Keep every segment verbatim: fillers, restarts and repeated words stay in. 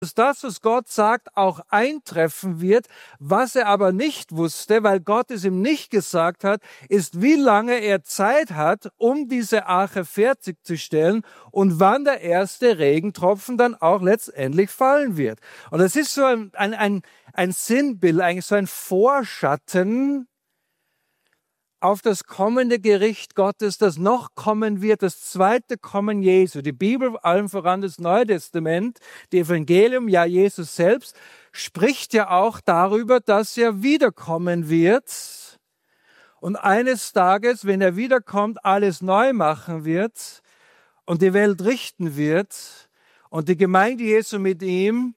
dass das, was Gott sagt, auch eintreffen wird. Was er aber nicht wusste, weil Gott es ihm nicht gesagt hat, ist, wie lange er Zeit hat, um diese Arche fertigzustellen und wann der erste Regentropfen dann auch letztendlich fallen wird. Und das ist so ein, ein, ein, ein Sinnbild, eigentlich so ein Vorschatten auf das kommende Gericht Gottes, das noch kommen wird, das zweite Kommen Jesu. Die Bibel, allem voran das Neue Testament, die Evangelium, ja Jesus selbst, spricht ja auch darüber, dass er wiederkommen wird und eines Tages, wenn er wiederkommt, alles neu machen wird und die Welt richten wird und die Gemeinde Jesu mit ihm.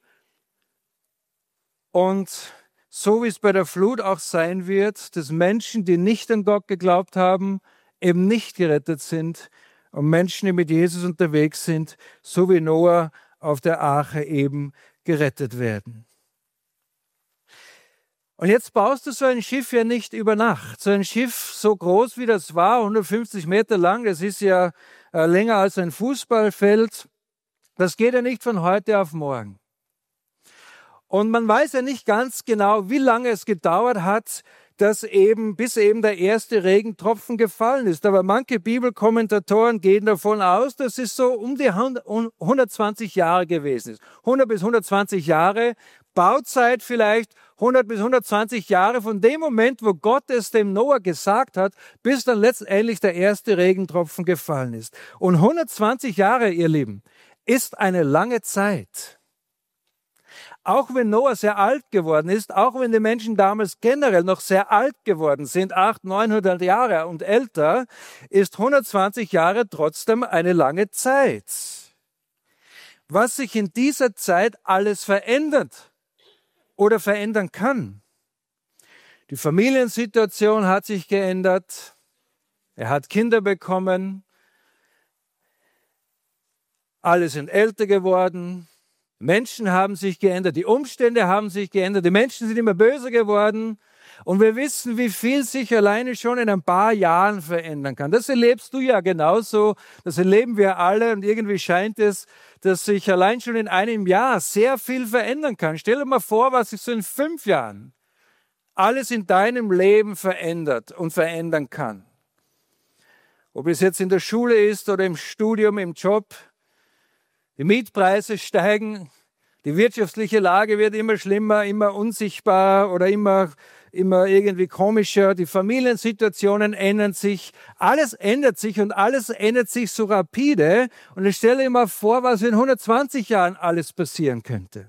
Und so wie es bei der Flut auch sein wird, dass Menschen, die nicht an Gott geglaubt haben, eben nicht gerettet sind und Menschen, die mit Jesus unterwegs sind, so wie Noah auf der Arche eben gerettet werden. Und jetzt baust du so ein Schiff ja nicht über Nacht. So ein Schiff, so groß wie das war, hundertfünfzig Meter lang, das ist ja äh, länger als ein Fußballfeld, das geht ja nicht von heute auf morgen. Und man weiß ja nicht ganz genau, wie lange es gedauert hat, dass eben, bis eben der erste Regentropfen gefallen ist. Aber manche Bibelkommentatoren gehen davon aus, dass es so um die hundertzwanzig Jahre gewesen ist. hundert bis hundertzwanzig Jahre, Bauzeit vielleicht hundert bis hundertzwanzig Jahre von dem Moment, wo Gott es dem Noah gesagt hat, bis dann letztendlich der erste Regentropfen gefallen ist. Und hundertzwanzig Jahre, ihr Lieben, ist eine lange Zeit. Auch wenn Noah sehr alt geworden ist, auch wenn die Menschen damals generell noch sehr alt geworden sind, achthundert, neunhundert Jahre und älter, ist hundertzwanzig Jahre trotzdem eine lange Zeit. Was sich in dieser Zeit alles verändert oder verändern kann. Die Familiensituation hat sich geändert. Er hat Kinder bekommen. Alle sind älter geworden. Menschen haben sich geändert, die Umstände haben sich geändert, die Menschen sind immer böser geworden und wir wissen, wie viel sich alleine schon in ein paar Jahren verändern kann. Das erlebst du ja genauso, das erleben wir alle und irgendwie scheint es, dass sich allein schon in einem Jahr sehr viel verändern kann. Stell dir mal vor, was sich so in fünf Jahren alles in deinem Leben verändert und verändern kann. Ob es jetzt in der Schule ist oder im Studium, im Job. Die Mietpreise steigen, die wirtschaftliche Lage wird immer schlimmer, immer unsichtbarer oder immer, immer irgendwie komischer. Die Familiensituationen ändern sich, alles ändert sich und alles ändert sich so rapide. Und ich stelle dir mal vor, was in hundertzwanzig Jahren alles passieren könnte.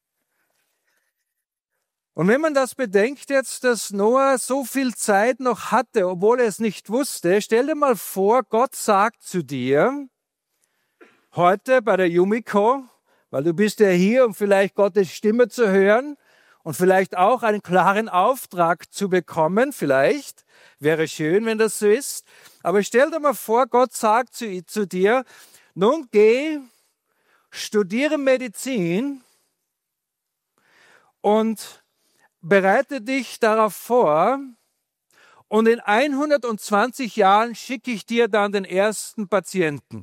Und wenn man das bedenkt jetzt, dass Noah so viel Zeit noch hatte, obwohl er es nicht wusste, stell dir mal vor, Gott sagt zu dir, heute bei der Yumiko, weil du bist ja hier, um vielleicht Gottes Stimme zu hören und vielleicht auch einen klaren Auftrag zu bekommen, vielleicht, wäre schön, wenn das so ist. Aber stell dir mal vor, Gott sagt zu, zu dir, nun geh, studiere Medizin und bereite dich darauf vor und in hundertzwanzig Jahren schicke ich dir dann den ersten Patienten.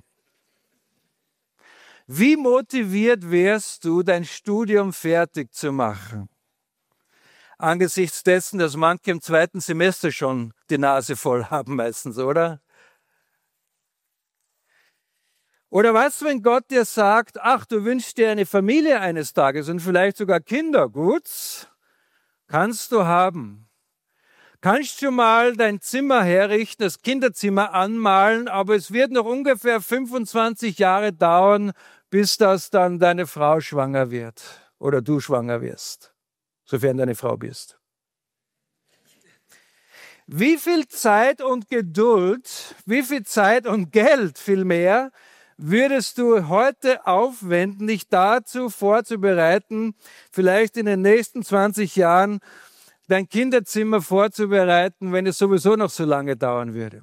Wie motiviert wärst du, dein Studium fertig zu machen? Angesichts dessen, dass manche im zweiten Semester schon die Nase voll haben meistens, oder? Oder was, wenn Gott dir sagt, ach, du wünschst dir eine Familie eines Tages und vielleicht sogar Kinder, gut, kannst du haben. Kannst du mal dein Zimmer herrichten, das Kinderzimmer anmalen, aber es wird noch ungefähr fünfundzwanzig Jahre dauern, bis das dann deine Frau schwanger wird oder du schwanger wirst, sofern deine Frau bist. Wie viel Zeit und Geduld, wie viel Zeit und Geld vielmehr würdest du heute aufwenden, dich dazu vorzubereiten, vielleicht in den nächsten zwanzig Jahren dein Kinderzimmer vorzubereiten, wenn es sowieso noch so lange dauern würde?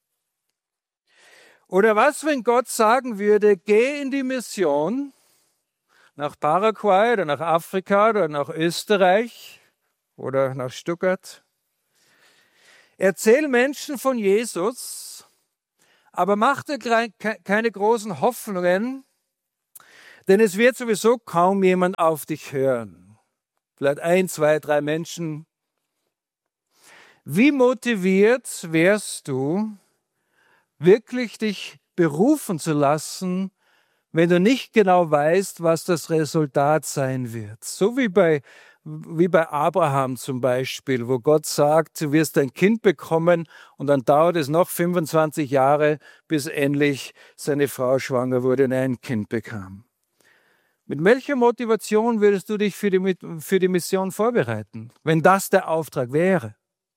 Oder was, wenn Gott sagen würde, geh in die Mission nach Paraguay oder nach Afrika oder nach Österreich oder nach Stuttgart. Erzähl Menschen von Jesus, aber mach dir keine großen Hoffnungen, Denn es wird sowieso kaum jemand auf dich hören. Vielleicht ein, zwei, drei Menschen. Wie motiviert wärst du, wirklich dich berufen zu lassen, wenn du nicht genau weißt, was das Resultat sein wird? So wie bei, wie bei Abraham zum Beispiel, wo Gott sagt, du wirst ein Kind bekommen und dann dauert es noch fünfundzwanzig Jahre, bis endlich seine Frau schwanger wurde und er ein Kind bekam. Mit welcher Motivation würdest du dich für die, für die Mission vorbereiten, wenn das der Auftrag wäre?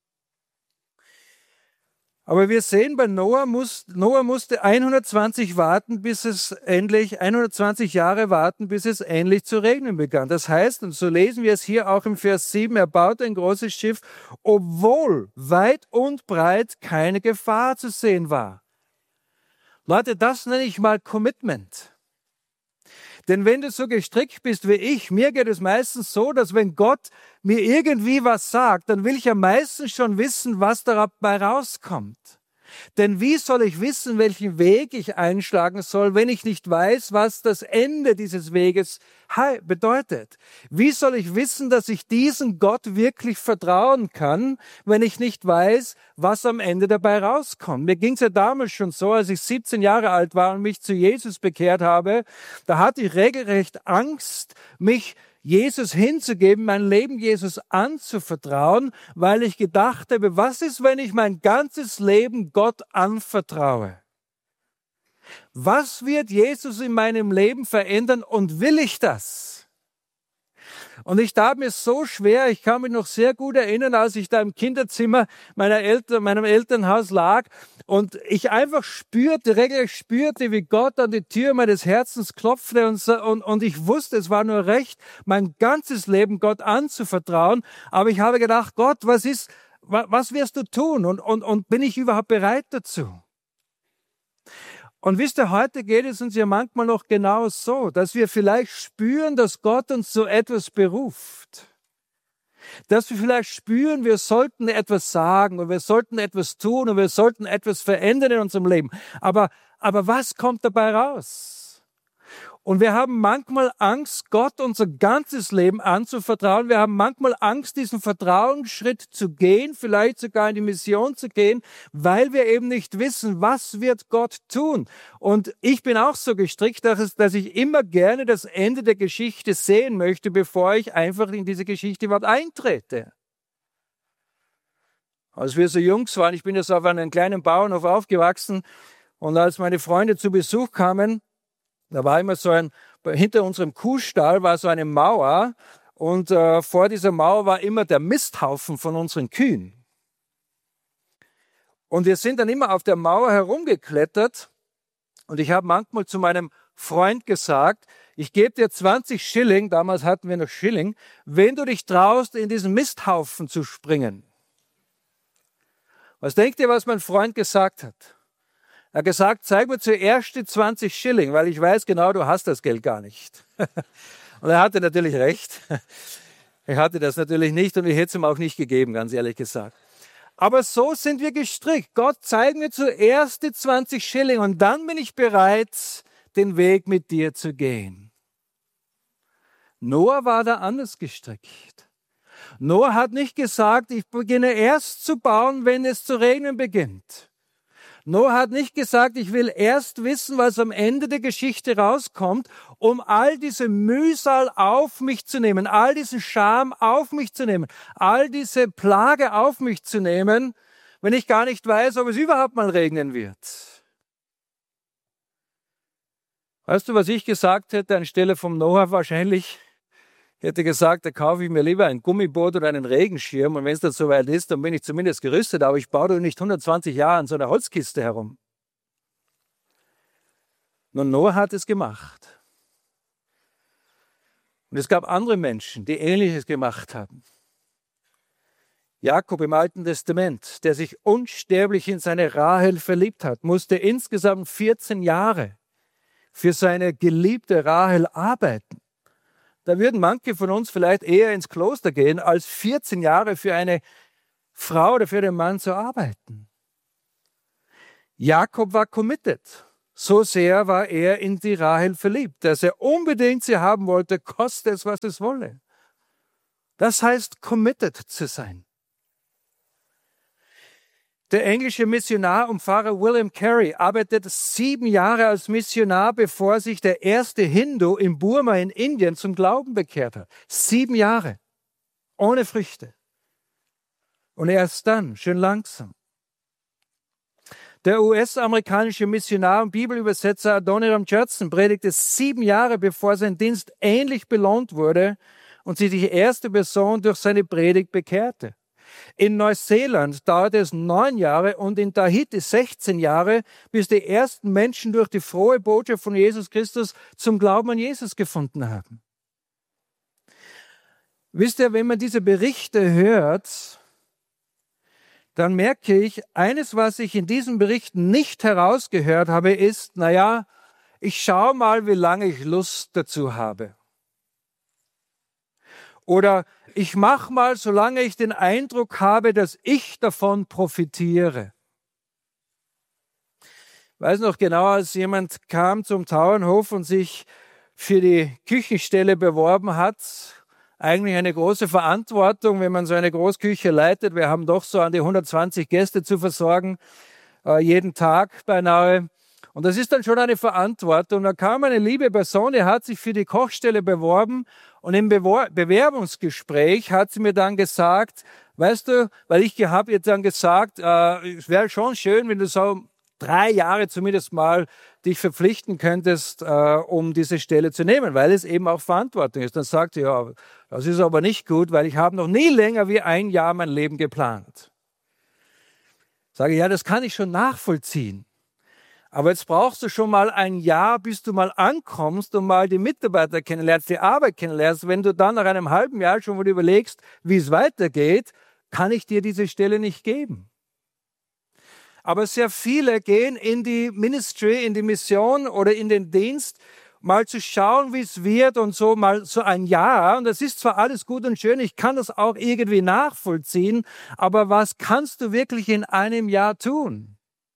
Aber wir sehen, bei Noah, muss, Noah musste hundertzwanzig warten, bis es endlich, hundertzwanzig Jahre warten, bis es endlich zu regnen begann. Das heißt, und so lesen wir es hier auch im Vers sieben, er baute ein großes Schiff, obwohl weit und breit keine Gefahr zu sehen war. Leute, das nenne ich mal Commitment. Denn wenn du so gestrickt bist wie ich, mir geht es meistens so, dass wenn Gott mir irgendwie was sagt, dann will ich ja meistens schon wissen, was dabei rauskommt. Denn wie soll ich wissen, welchen Weg ich einschlagen soll, wenn ich nicht weiß, was das Ende dieses Weges bedeutet? Wie soll ich wissen, dass ich diesem Gott wirklich vertrauen kann, wenn ich nicht weiß, was am Ende dabei rauskommt? Mir ging es ja damals schon so, als ich siebzehn Jahre alt war und mich zu Jesus bekehrt habe, da hatte ich regelrecht Angst, mich Jesus hinzugeben, mein Leben Jesus anzuvertrauen, weil ich gedacht habe, was ist, wenn ich mein ganzes Leben Gott anvertraue? Was wird Jesus in meinem Leben verändern und will ich das? Und ich tat mir so schwer, ich kann mich noch sehr gut erinnern, als ich da im Kinderzimmer meiner Eltern, meinem Elternhaus lag und ich einfach spürte, regelrecht spürte, wie Gott an die Tür meines Herzens klopfte und, und, und ich wusste, es war nur recht, mein ganzes Leben Gott anzuvertrauen. Aber ich habe gedacht, Gott, was ist, was wirst du tun? Und, und, und bin ich überhaupt bereit dazu? Und wisst ihr, heute geht es uns ja manchmal noch genau so, dass wir vielleicht spüren, dass Gott uns zu etwas beruft. Dass wir vielleicht spüren, wir sollten etwas sagen und wir sollten etwas tun und wir sollten etwas verändern in unserem Leben. Aber, aber was kommt dabei raus? Und wir haben manchmal Angst, Gott unser ganzes Leben anzuvertrauen. Wir haben manchmal Angst, diesen Vertrauensschritt zu gehen, vielleicht sogar in die Mission zu gehen, weil wir eben nicht wissen, was wird Gott tun. Und ich bin auch so gestrickt, dass ich immer gerne das Ende der Geschichte sehen möchte, bevor ich einfach in diese Geschichte überhaupt eintrete. Als wir so Jungs waren, ich bin jetzt auf einem kleinen Bauernhof aufgewachsen und als meine Freunde zu Besuch kamen, da war immer so ein, hinter unserem Kuhstall war so eine Mauer und äh, vor dieser Mauer war immer der Misthaufen von unseren Kühen. Und wir sind dann immer auf der Mauer herumgeklettert und ich habe manchmal zu meinem Freund gesagt, ich gebe dir zwanzig Schilling, damals hatten wir noch Schilling, wenn du dich traust, in diesen Misthaufen zu springen. Was denkt ihr, was mein Freund gesagt hat? Er hat gesagt, zeig mir zuerst die zwanzig Schilling, weil ich weiß genau, du hast das Geld gar nicht. Und er hatte natürlich recht. Er hatte das natürlich nicht und ich hätte es ihm auch nicht gegeben, ganz ehrlich gesagt. Aber so sind wir gestrickt. Gott, zeig mir zuerst die zwanzig Schilling und dann bin ich bereit, den Weg mit dir zu gehen. Noah war da anders gestrickt. Noah hat nicht gesagt, ich beginne erst zu bauen, wenn es zu regnen beginnt. Noah hat nicht gesagt, ich will erst wissen, was am Ende der Geschichte rauskommt, um all diese Mühsal auf mich zu nehmen, all diesen Scham auf mich zu nehmen, all diese Plage auf mich zu nehmen, wenn ich gar nicht weiß, ob es überhaupt mal regnen wird. Weißt du, was ich gesagt hätte anstelle vom Noah wahrscheinlich? Ich hätte gesagt, da kaufe ich mir lieber ein Gummiboot oder einen Regenschirm und wenn es dann soweit ist, dann bin ich zumindest gerüstet, aber ich baue doch nicht hundertzwanzig Jahre an so einer Holzkiste herum. Nun, Noah hat es gemacht. Und es gab andere Menschen, die Ähnliches gemacht haben. Jakob im Alten Testament, der sich unsterblich in seine Rahel verliebt hat, musste insgesamt vierzehn Jahre für seine geliebte Rahel arbeiten. Da würden manche von uns vielleicht eher ins Kloster gehen, als vierzehn Jahre für eine Frau oder für einen Mann zu arbeiten. Jakob war committed. So sehr war er in die Rahel verliebt, dass er unbedingt sie haben wollte, koste es, was es wolle. Das heißt, committed zu sein. Der englische Missionar und Pfarrer William Carey arbeitete sieben Jahre als Missionar, bevor sich der erste Hindu in Burma in Indien zum Glauben bekehrt hat. Sieben Jahre. Ohne Früchte. Und erst dann, schön langsam. Der U S-amerikanische Missionar und Bibelübersetzer Adoniram Judson predigte sieben Jahre, bevor sein Dienst ähnlich belohnt wurde und sich die erste Person durch seine Predigt bekehrte. In Neuseeland dauerte es neun Jahre und in Tahiti sechzehn Jahre, bis die ersten Menschen durch die frohe Botschaft von Jesus Christus zum Glauben an Jesus gefunden haben. Wisst ihr, wenn man diese Berichte hört, dann merke ich, eines, was ich in diesen Berichten nicht herausgehört habe, ist, naja, ich schaue mal, wie lange ich Lust dazu habe. Oder ich mache mal, solange ich den Eindruck habe, dass ich davon profitiere. Ich weiß noch genau, als jemand kam zum Tauernhof und sich für die Küchenstelle beworben hat, eigentlich eine große Verantwortung, wenn man so eine Großküche leitet. Wir haben doch so an die hundertzwanzig Gäste zu versorgen, äh, jeden Tag beinahe. Und das ist dann schon eine Verantwortung. Da kam eine liebe Person, die hat sich für die Kochstelle beworben und im Bewor- Bewerbungsgespräch hat sie mir dann gesagt, weißt du, weil ich habe jetzt dann gesagt, äh, es wäre schon schön, wenn du so drei Jahre zumindest mal dich verpflichten könntest, äh, um diese Stelle zu nehmen, weil es eben auch Verantwortung ist. Dann sagt sie, ja, das ist aber nicht gut, weil ich habe noch nie länger wie ein Jahr mein Leben geplant. Sage ich, ja, das kann ich schon nachvollziehen. Aber jetzt brauchst du schon mal ein Jahr, bis du mal ankommst und mal die Mitarbeiter kennenlernst, die Arbeit kennenlernst. Wenn du dann nach einem halben Jahr schon mal überlegst, wie es weitergeht, kann ich dir diese Stelle nicht geben. Aber sehr viele gehen in die Ministry, in die Mission oder in den Dienst, mal zu schauen, wie es wird und so mal so ein Jahr. Und das ist zwar alles gut und schön, ich kann das auch irgendwie nachvollziehen, aber was kannst du wirklich in einem Jahr tun?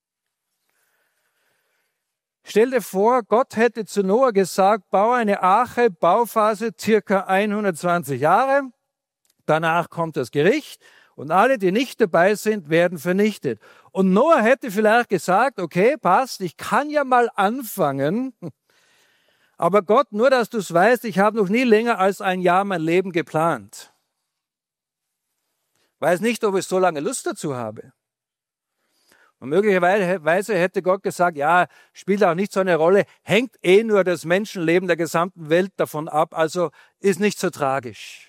Stell dir vor, Gott hätte zu Noah gesagt, baue eine Arche, Bauphase circa hundertzwanzig Jahre. Danach kommt das Gericht und alle, die nicht dabei sind, werden vernichtet. Und Noah hätte vielleicht gesagt, okay, passt, ich kann ja mal anfangen. Aber Gott, nur dass du es weißt, ich habe noch nie länger als ein Jahr mein Leben geplant. Weiß nicht, ob ich so lange Lust dazu habe. Und möglicherweise hätte Gott gesagt, ja, spielt auch nicht so eine Rolle, hängt eh nur das Menschenleben der gesamten Welt davon ab, also ist nicht so tragisch.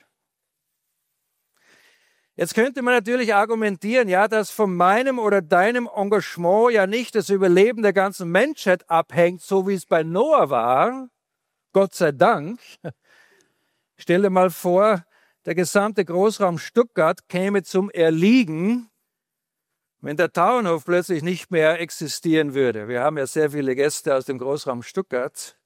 Jetzt könnte man natürlich argumentieren, ja, dass von meinem oder deinem Engagement ja nicht das Überleben der ganzen Menschheit abhängt, so wie es bei Noah war. Gott sei Dank. Stell dir mal vor, der gesamte Großraum Stuttgart käme zum Erliegen, wenn der Tauernhof plötzlich nicht mehr existieren würde. Wir haben ja sehr viele Gäste aus dem Großraum Stuttgart.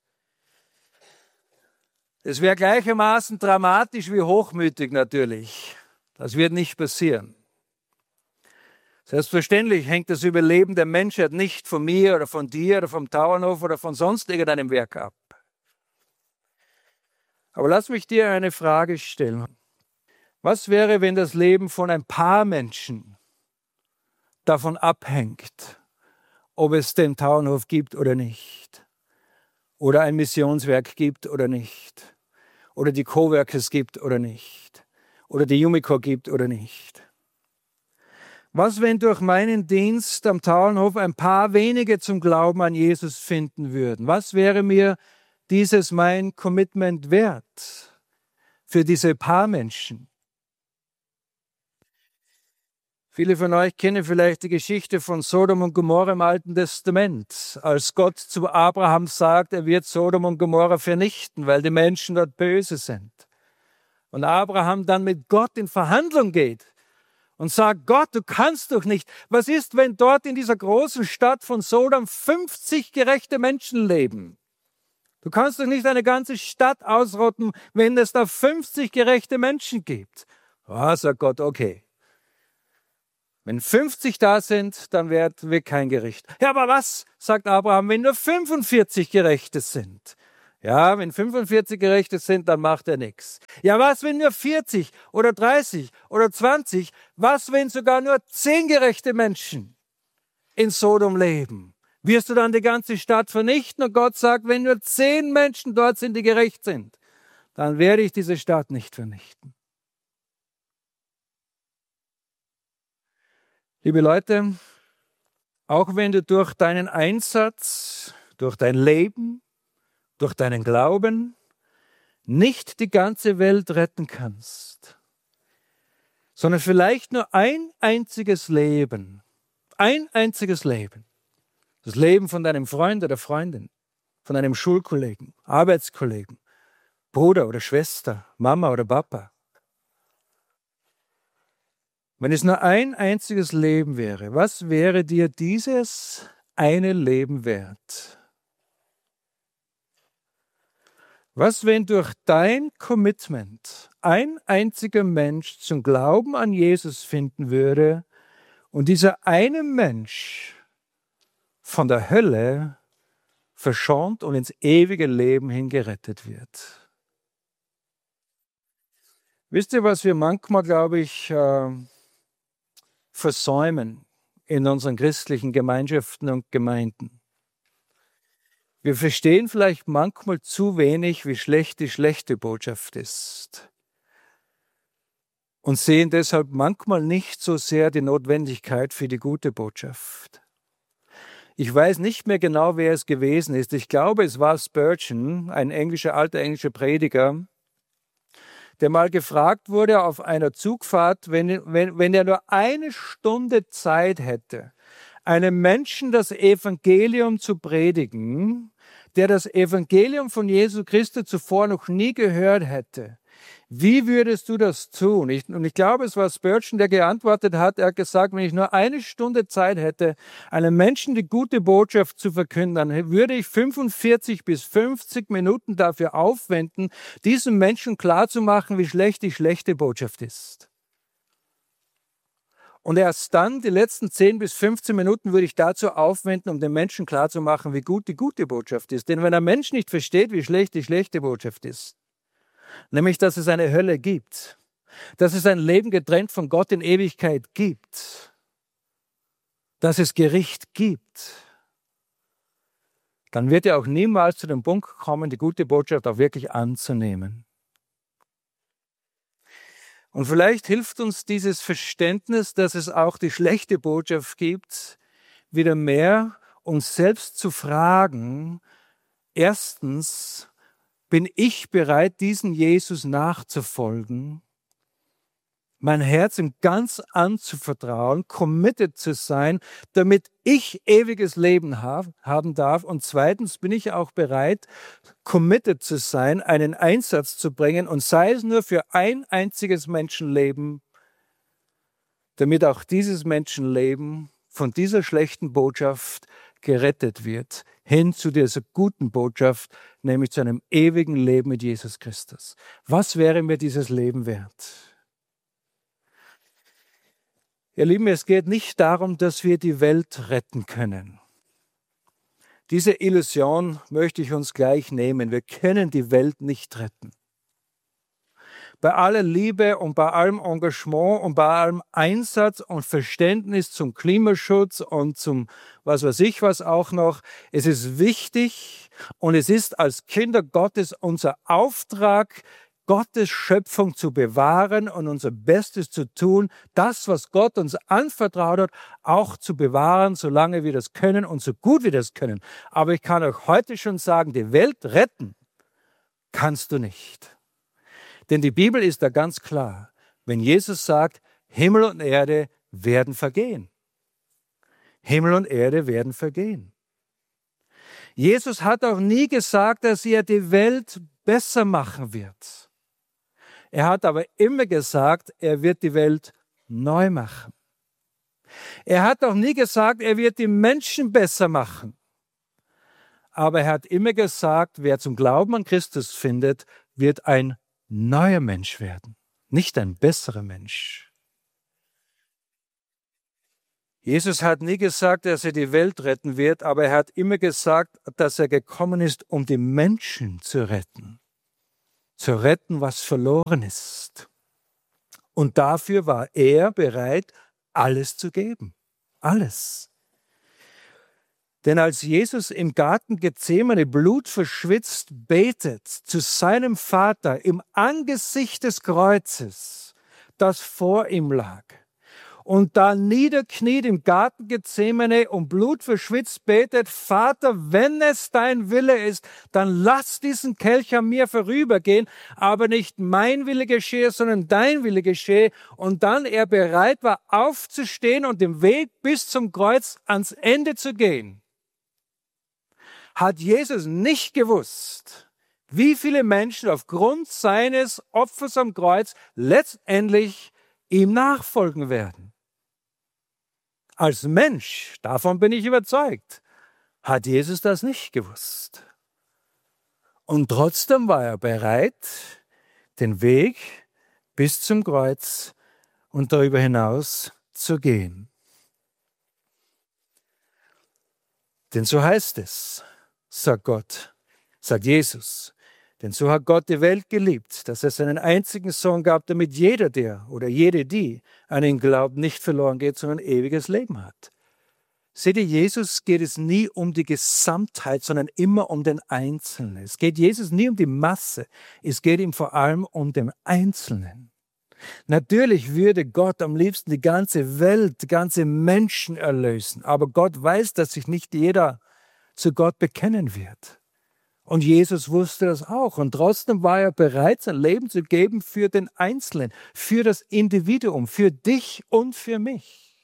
Es wäre gleichermaßen dramatisch wie hochmütig natürlich. Das wird nicht passieren. Selbstverständlich hängt das Überleben der Menschheit nicht von mir oder von dir oder vom Tauernhof oder von sonst irgendeinem Werk ab. Aber lass mich dir eine Frage stellen. Was wäre, wenn das Leben von ein paar Menschen davon abhängt, ob es den Tauernhof gibt oder nicht? Oder ein Missionswerk gibt oder nicht? Oder die Coworkers gibt oder nicht? Oder die Yumiko gibt oder nicht? Was, wenn durch meinen Dienst am Tauernhof ein paar wenige zum Glauben an Jesus finden würden? Was wäre mir dieses mein Commitment wert für diese paar Menschen? Viele von euch kennen vielleicht die Geschichte von Sodom und Gomorra im Alten Testament, als Gott zu Abraham sagt, er wird Sodom und Gomorra vernichten, weil die Menschen dort böse sind. Und Abraham dann mit Gott in Verhandlung geht und sagt, Gott, du kannst doch nicht. Was ist, wenn dort in dieser großen Stadt von Sodom fünfzig gerechte Menschen leben? Du kannst doch nicht eine ganze Stadt ausrotten, wenn es da fünfzig gerechte Menschen gibt. Ah, sagt Gott, okay. Wenn fünfzig da sind, dann wird, wird kein Gericht. Ja, aber was, sagt Abraham, wenn nur fünfundvierzig Gerechte sind? Ja, wenn fünfundvierzig Gerechte sind, dann macht er nichts. Ja, was, wenn nur vierzig oder dreißig oder zwanzig? Was, wenn sogar nur zehn gerechte Menschen in Sodom leben? Wirst du dann die ganze Stadt vernichten? Und Gott sagt, wenn nur zehn Menschen dort sind, die gerecht sind, dann werde ich diese Stadt nicht vernichten. Liebe Leute, auch wenn du durch deinen Einsatz, durch dein Leben, durch deinen Glauben nicht die ganze Welt retten kannst, sondern vielleicht nur ein einziges Leben, ein einziges Leben, das Leben von deinem Freund oder Freundin, von einem Schulkollegen, Arbeitskollegen, Bruder oder Schwester, Mama oder Papa. Wenn es nur ein einziges Leben wäre, was wäre dir dieses eine Leben wert? Was, wenn durch dein Commitment ein einziger Mensch zum Glauben an Jesus finden würde und dieser eine Mensch von der Hölle verschont und ins ewige Leben hingerettet wird? Wisst ihr, was wir manchmal, glaube ich, äh, versäumen in unseren christlichen Gemeinschaften und Gemeinden? Wir verstehen vielleicht manchmal zu wenig, wie schlecht die schlechte Botschaft ist und sehen deshalb manchmal nicht so sehr die Notwendigkeit für die gute Botschaft. Ich weiß nicht mehr genau, wer es gewesen ist. Ich glaube, es war Spurgeon, ein englischer, alter englischer Prediger, der mal gefragt wurde auf einer Zugfahrt, wenn, wenn, wenn er nur eine Stunde Zeit hätte, einem Menschen das Evangelium zu predigen, der das Evangelium von Jesus Christus zuvor noch nie gehört hätte. Wie würdest du das tun? Ich, und ich glaube, es war Spurgeon, der geantwortet hat. Er hat gesagt, wenn ich nur eine Stunde Zeit hätte, einem Menschen die gute Botschaft zu verkünden, dann würde ich fünfundvierzig bis fünfzig Minuten dafür aufwenden, diesem Menschen klarzumachen, wie schlecht die schlechte Botschaft ist. Und erst dann, die letzten zehn bis fünfzehn Minuten, würde ich dazu aufwenden, um den Menschen klarzumachen, wie gut die gute Botschaft ist. Denn wenn ein Mensch nicht versteht, wie schlecht die schlechte Botschaft ist, nämlich, dass es eine Hölle gibt, dass es ein Leben getrennt von Gott in Ewigkeit gibt, dass es Gericht gibt, dann wird er auch niemals zu dem Punkt kommen, die gute Botschaft auch wirklich anzunehmen. Und vielleicht hilft uns dieses Verständnis, dass es auch die schlechte Botschaft gibt, wieder mehr uns selbst zu fragen, erstens, bin ich bereit, diesen Jesus nachzufolgen, mein Herz ihm ganz anzuvertrauen, committed zu sein, damit ich ewiges Leben haben darf. Und zweitens bin ich auch bereit, committed zu sein, einen Einsatz zu bringen und sei es nur für ein einziges Menschenleben, damit auch dieses Menschenleben von dieser schlechten Botschaft gerettet wird, hin zu dieser guten Botschaft, nämlich zu einem ewigen Leben mit Jesus Christus. Was wäre mir dieses Leben wert? Ihr Lieben, es geht nicht darum, dass wir die Welt retten können. Diese Illusion möchte ich uns gleich nehmen. Wir können die Welt nicht retten. Bei aller Liebe und bei allem Engagement und bei allem Einsatz und Verständnis zum Klimaschutz und zum was weiß ich was auch noch, es ist wichtig und es ist als Kinder Gottes unser Auftrag, Gottes Schöpfung zu bewahren und unser Bestes zu tun, das, was Gott uns anvertraut hat, auch zu bewahren, solange wir das können und so gut wir das können. Aber ich kann euch heute schon sagen, die Welt retten kannst du nicht. Denn die Bibel ist da ganz klar, wenn Jesus sagt, Himmel und Erde werden vergehen. Himmel und Erde werden vergehen. Jesus hat auch nie gesagt, dass er die Welt besser machen wird. Er hat aber immer gesagt, er wird die Welt neu machen. Er hat auch nie gesagt, er wird die Menschen besser machen. Aber er hat immer gesagt, wer zum Glauben an Christus findet, wird ein neuer Mensch werden, nicht ein besserer Mensch. Jesus hat nie gesagt, dass er die Welt retten wird, aber er hat immer gesagt, dass er gekommen ist, um die Menschen zu retten. Zu retten, was verloren ist. Und dafür war er bereit, alles zu geben. Alles. Denn als Jesus im Garten Gethsemane blutverschwitzt betet zu seinem Vater im Angesicht des Kreuzes, das vor ihm lag, und da niederkniet im Garten Gethsemane und blutverschwitzt betet, Vater, wenn es dein Wille ist, dann lass diesen Kelch an mir vorübergehen, aber nicht mein Wille geschehe, sondern dein Wille geschehe. Und dann er bereit war, aufzustehen und den Weg bis zum Kreuz ans Ende zu gehen, hat Jesus nicht gewusst, wie viele Menschen aufgrund seines Opfers am Kreuz letztendlich ihm nachfolgen werden. Als Mensch, davon bin ich überzeugt, hat Jesus das nicht gewusst. Und trotzdem war er bereit, den Weg bis zum Kreuz und darüber hinaus zu gehen. Denn so heißt es, sagt Gott, sagt Jesus, denn so hat Gott die Welt geliebt, dass er seinen einzigen Sohn gab, damit jeder, der oder jede, die an ihn glaubt, nicht verloren geht, sondern ewiges Leben hat. Seht ihr, Jesus geht es nie um die Gesamtheit, sondern immer um den Einzelnen. Es geht Jesus nie um die Masse, es geht ihm vor allem um den Einzelnen. Natürlich würde Gott am liebsten die ganze Welt, die ganze Menschen erlösen, aber Gott weiß, dass sich nicht jeder zu Gott bekennen wird. Und Jesus wusste das auch. Und trotzdem war er bereit, sein Leben zu geben für den Einzelnen, für das Individuum, für dich und für mich.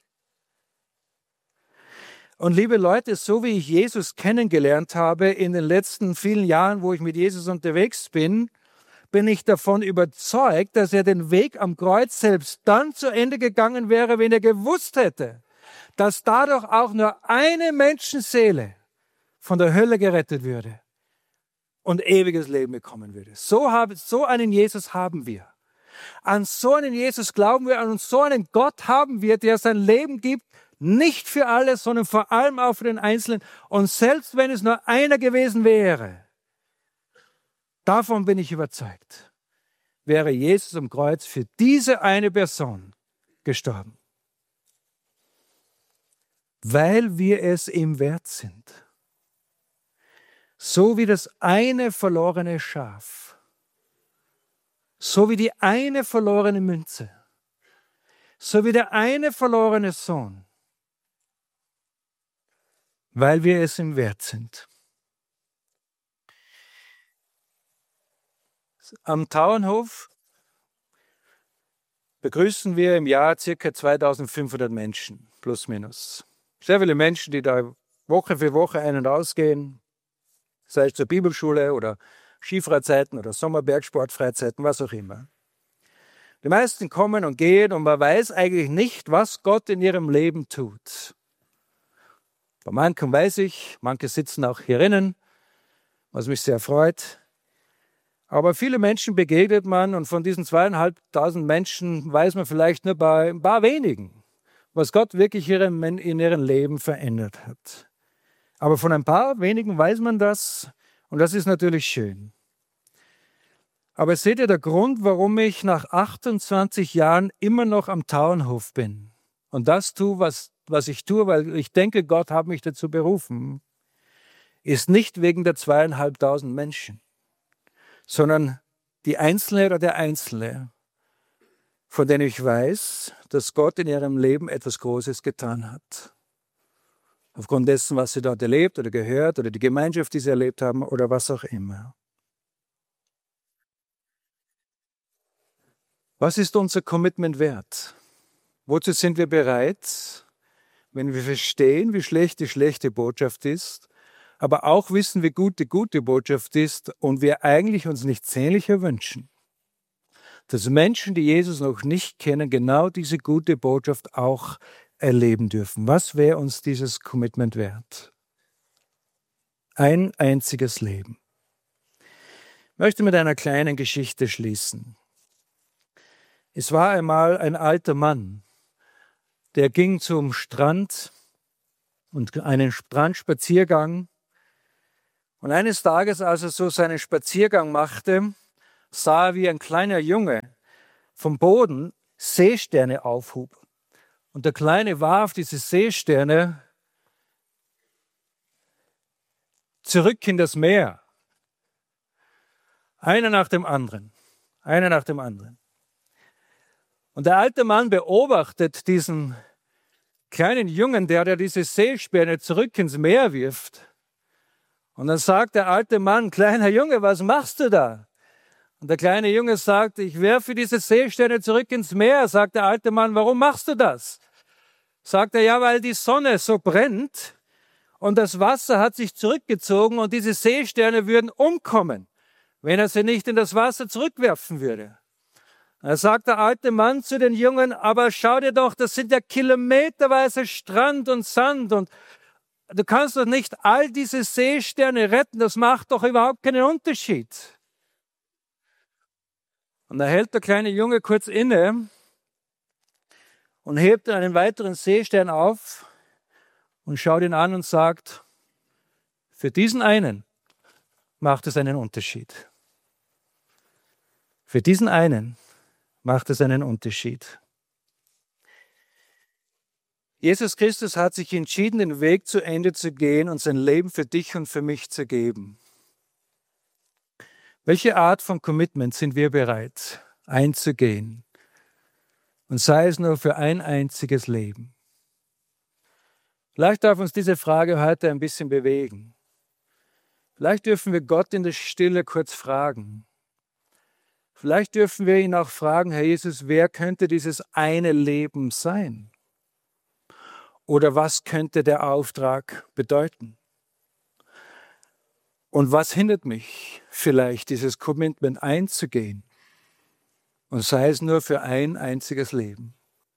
Und liebe Leute, so wie ich Jesus kennengelernt habe in den letzten vielen Jahren, wo ich mit Jesus unterwegs bin, bin ich davon überzeugt, dass er den Weg am Kreuz selbst dann zu Ende gegangen wäre, wenn er gewusst hätte, dass dadurch auch nur eine Menschenseele von der Hölle gerettet würde und ewiges Leben bekommen würde. So, haben, so einen Jesus haben wir. An so einen Jesus glauben wir, an so einen Gott haben wir, der sein Leben gibt, nicht für alle, sondern vor allem auch für den Einzelnen. Und selbst wenn es nur einer gewesen wäre, davon bin ich überzeugt, wäre Jesus am Kreuz für diese eine Person gestorben. Weil wir es ihm wert sind. So wie das eine verlorene Schaf, so wie die eine verlorene Münze, so wie der eine verlorene Sohn, weil wir es ihm wert sind. Am Tauernhof begrüßen wir im Jahr ca. zweitausendfünfhundert Menschen, plus minus. Sehr viele Menschen, die da Woche für Woche ein- und ausgehen, sei es zur Bibelschule oder Skifreizeiten oder Sommerbergsportfreizeiten, was auch immer. Die meisten kommen und gehen und man weiß eigentlich nicht, was Gott in ihrem Leben tut. Bei manchen weiß ich, manche sitzen auch hier innen, was mich sehr freut. Aber viele Menschen begegnet man und von diesen zweieinhalbtausend Menschen weiß man vielleicht nur bei ein paar wenigen, was Gott wirklich in ihrem Leben verändert hat. Aber von ein paar wenigen weiß man das und das ist natürlich schön. Aber seht ihr, der Grund, warum ich nach achtundzwanzig Jahren immer noch am Tauernhof bin und das tue, was, was ich tue, weil ich denke, Gott hat mich dazu berufen, ist nicht wegen der zweieinhalbtausend Menschen, sondern die Einzelne oder der Einzelne, von denen ich weiß, dass Gott in ihrem Leben etwas Großes getan hat. Aufgrund dessen, was sie dort erlebt oder gehört oder die Gemeinschaft, die sie erlebt haben oder was auch immer. Was ist unser Commitment wert? Wozu sind wir bereit, wenn wir verstehen, wie schlecht die schlechte Botschaft ist, aber auch wissen, wie gut die gute Botschaft ist und wir eigentlich uns nichts sehnlicher wünschen, dass Menschen, die Jesus noch nicht kennen, genau diese gute Botschaft auch erleben dürfen. Was wäre uns dieses Commitment wert? Ein einziges Leben. Ich möchte mit einer kleinen Geschichte schließen. Es war einmal ein alter Mann, der ging zum Strand und einen Strandspaziergang. Und eines Tages, als er so seinen Spaziergang machte, sah er, wie ein kleiner Junge vom Boden Seesterne aufhub. Und der Kleine warf diese Seesterne zurück in das Meer. Einer nach dem anderen. Einer nach dem anderen. Und der alte Mann beobachtet diesen kleinen Jungen, der, der diese Seesterne zurück ins Meer wirft. Und dann sagt der alte Mann, kleiner Junge, was machst du da? Und der kleine Junge sagt, ich werfe diese Seesterne zurück ins Meer. Sagt der alte Mann, warum machst du das? Sagt er, ja, weil die Sonne so brennt und das Wasser hat sich zurückgezogen und diese Seesterne würden umkommen, wenn er sie nicht in das Wasser zurückwerfen würde. Da sagt der alte Mann zu den Jungen, aber schau dir doch, das sind ja kilometerweise Strand und Sand und du kannst doch nicht all diese Seesterne retten, das macht doch überhaupt keinen Unterschied. Und da hält der kleine Junge kurz inne und hebt einen weiteren Seestern auf und schaut ihn an und sagt, für diesen einen macht es einen Unterschied. Für diesen einen macht es einen Unterschied. Jesus Christus hat sich entschieden, den Weg zu Ende zu gehen und sein Leben für dich und für mich zu geben. Welche Art von Commitment sind wir bereit einzugehen? Und sei es nur für ein einziges Leben. Vielleicht darf uns diese Frage heute ein bisschen bewegen. Vielleicht dürfen wir Gott in der Stille kurz fragen. Vielleicht dürfen wir ihn auch fragen, Herr Jesus, wer könnte dieses eine Leben sein? Oder was könnte der Auftrag bedeuten? Und was hindert mich vielleicht, dieses Commitment einzugehen? Und sei es nur für ein einziges Leben.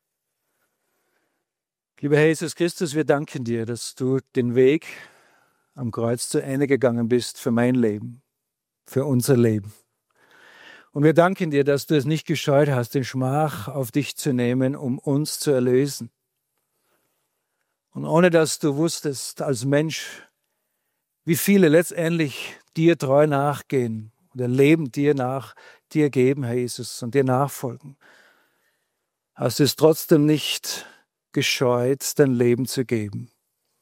Lieber Herr Jesus Christus, wir danken dir, dass du den Weg am Kreuz zu Ende gegangen bist für mein Leben, für unser Leben. Und wir danken dir, dass du es nicht gescheut hast, den Schmach auf dich zu nehmen, um uns zu erlösen. Und ohne dass du wusstest als Mensch, wie viele letztendlich dir treu nachgehen und ihr Leben dir nach dir geben, Herr Jesus, und dir nachfolgen, hast du es trotzdem nicht gescheut, dein Leben zu geben.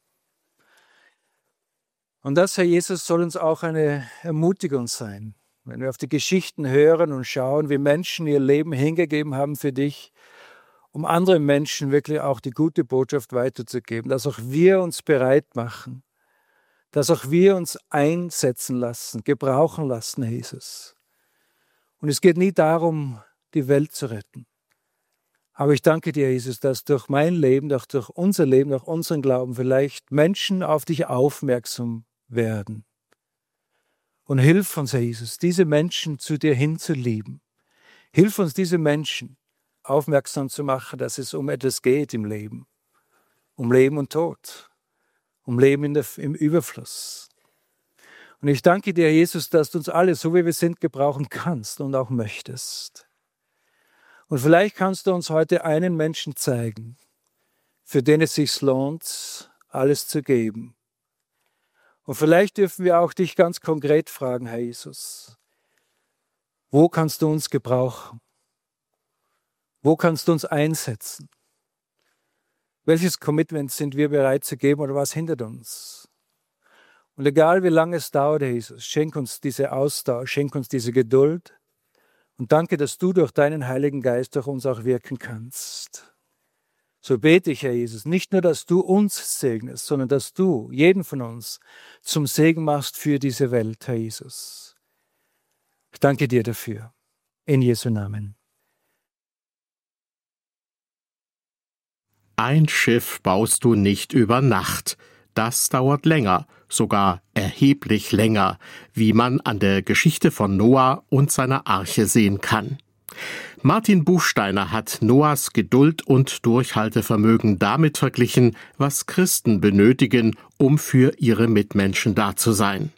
Und das, Herr Jesus, soll uns auch eine Ermutigung sein, wenn wir auf die Geschichten hören und schauen, wie Menschen ihr Leben hingegeben haben für dich, um anderen Menschen wirklich auch die gute Botschaft weiterzugeben, dass auch wir uns bereit machen, dass auch wir uns einsetzen lassen, gebrauchen lassen, Herr Jesus. Und es geht nie darum, die Welt zu retten. Aber ich danke dir, Jesus, dass durch mein Leben, durch, durch unser Leben, durch unseren Glauben vielleicht Menschen auf dich aufmerksam werden. Und hilf uns, Herr Jesus, diese Menschen zu dir hinzulieben. Hilf uns, diese Menschen aufmerksam zu machen, dass es um etwas geht im Leben. Um Leben und Tod. Um Leben in der, im Überfluss. Und ich danke dir, Jesus, dass du uns alle, so wie wir sind, gebrauchen kannst und auch möchtest. Und vielleicht kannst du uns heute einen Menschen zeigen, für den es sich lohnt, alles zu geben. Und vielleicht dürfen wir auch dich ganz konkret fragen, Herr Jesus, wo kannst du uns gebrauchen? Wo kannst du uns einsetzen? Welches Commitment sind wir bereit zu geben oder was hindert uns? Und egal wie lange es dauert, Herr Jesus, schenk uns diese Ausdauer, schenk uns diese Geduld und danke, dass du durch deinen Heiligen Geist durch uns auch wirken kannst. So bete ich, Herr Jesus, nicht nur, dass du uns segnest, sondern dass du jeden von uns zum Segen machst für diese Welt, Herr Jesus. Ich danke dir dafür. In Jesu Namen. Ein Schiff baust du nicht über Nacht. Das dauert länger, sogar erheblich länger, wie man an der Geschichte von Noah und seiner Arche sehen kann. Martin Buchsteiner hat Noahs Geduld und Durchhaltevermögen damit verglichen, was Christen benötigen, um für ihre Mitmenschen da zu sein.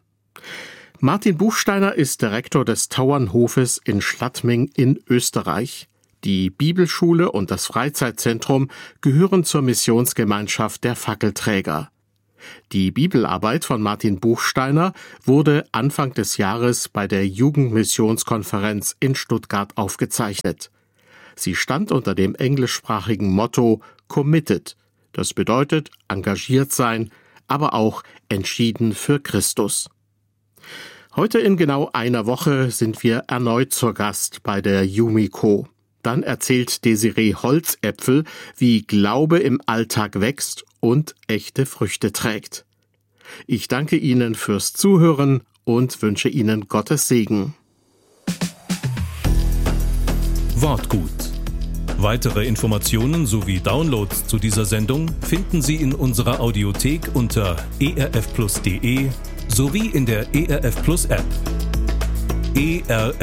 Martin Buchsteiner ist Direktor des Tauernhofes in Schladming in Österreich. Die Bibelschule und das Freizeitzentrum gehören zur Missionsgemeinschaft der Fackelträger. Die Bibelarbeit von Martin Buchsteiner wurde Anfang des Jahres bei der Jugendmissionskonferenz in Stuttgart aufgezeichnet. Sie stand unter dem englischsprachigen Motto Committed. Das bedeutet engagiert sein, aber auch entschieden für Christus. Heute in genau einer Woche sind wir erneut zu Gast bei der Yumiko. Dann erzählt Desiree Holzäpfel, wie Glaube im Alltag wächst und echte Früchte trägt. Ich danke Ihnen fürs Zuhören und wünsche Ihnen Gottes Segen. Wortgut. Weitere Informationen sowie Downloads zu dieser Sendung finden Sie in unserer Audiothek unter e r f plus punkt d e sowie in der E R F Plus App. E R